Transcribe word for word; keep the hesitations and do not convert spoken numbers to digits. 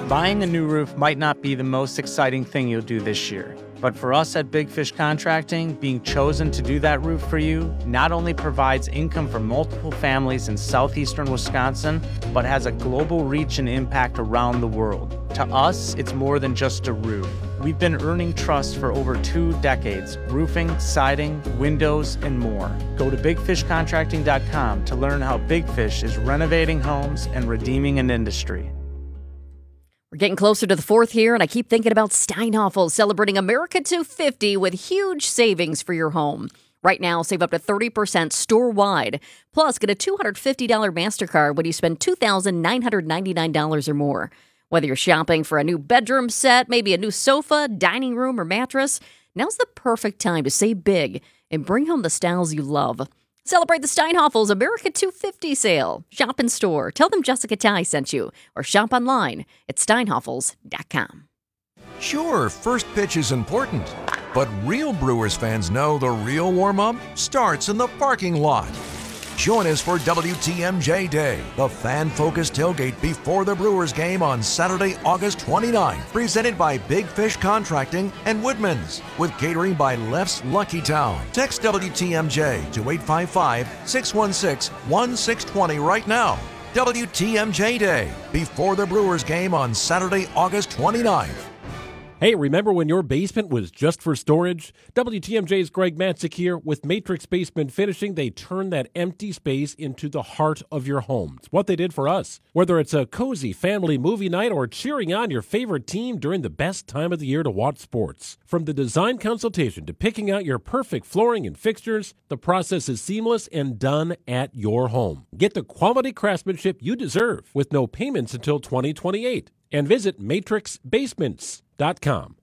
Buying a new roof might not be the most exciting thing you'll do this year, but for us at Big Fish Contracting, being chosen to do that roof for you not only provides income for multiple families in southeastern Wisconsin, but has a global reach and impact around the world. To us, it's more than just a roof. We've been earning trust for over two decades, roofing, siding, windows, and more. Go to big fish contracting dot com to learn how Big Fish is renovating homes and redeeming an industry. We're getting closer to the fourth here, and I keep thinking about Steinhoffel celebrating America two fifty with huge savings for your home. Right now, save up to thirty percent store-wide. Plus, get a two hundred fifty dollars MasterCard when you spend two thousand nine hundred ninety-nine dollars or more. Whether you're shopping for a new bedroom set, maybe a new sofa, dining room, or mattress, now's the perfect time to save big and bring home the styles you love. Celebrate the Steinhoffel's America two fifty sale. Shop in store. Tell them Jessica Ty sent you. Or shop online at steinhoffels dot com. Sure, first pitch is important, but real Brewers fans know the real warm-up starts in the parking lot. Join us for W T M J Day, the fan-focused tailgate before the Brewers game on Saturday, August twenty-ninth, presented by Big Fish Contracting and Woodman's, with catering by Left's Lucky Town. Text W T M J to eight five five, six one six, one six two zero right now. W T M J Day, before the Brewers game on Saturday, August twenty-ninth. Hey, remember when your basement was just for storage? W T M J's Greg Matzik here. With Matrix Basement Finishing, they turn that empty space into the heart of your home. It's what they did for us. Whether it's a cozy family movie night or cheering on your favorite team during the best time of the year to watch sports. From the design consultation to picking out your perfect flooring and fixtures, the process is seamless and done at your home. Get the quality craftsmanship you deserve with no payments until twenty twenty-eight. And visit matrix basements dot com.